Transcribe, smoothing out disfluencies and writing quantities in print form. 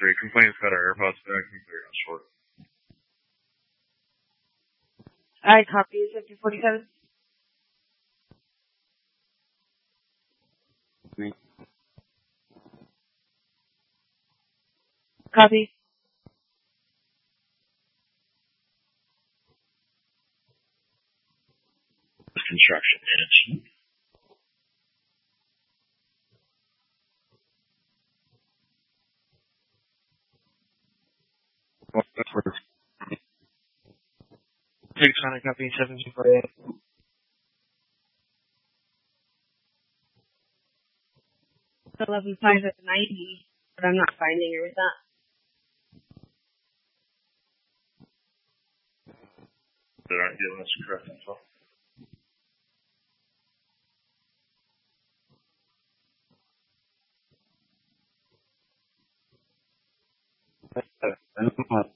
3. Complaints got our AirPods back. I think they're going short. I copy 5047. Copy. Construction management. Take Sonic copy 7248. The 11.5 at 90, but I'm not finding her with that. They aren't giving us correct info. I don't know.